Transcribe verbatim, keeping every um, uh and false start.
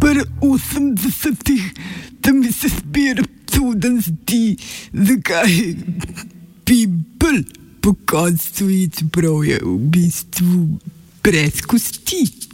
Pri osemdesetih, da mi se spira čuden zdi, zakaj people po koncu je, čeprav je v bistvu brez kosti.